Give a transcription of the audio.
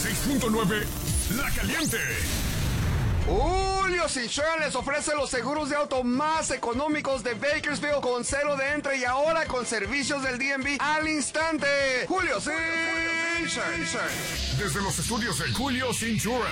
96.9 La Caliente. Julio's Insurance les ofrece los seguros de auto más económicos de Bakersfield con cero de entre y ahora con servicios del DMV al instante. Julio's Insurance. Desde los estudios de Julio's Insurance.